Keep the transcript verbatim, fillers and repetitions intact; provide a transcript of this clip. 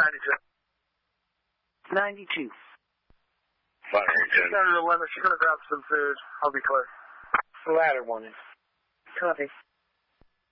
ninety-two. ninety-two. Fire ten. Down to the limit. She's going to grab some food. I'll be clear. Ladder one. Copy.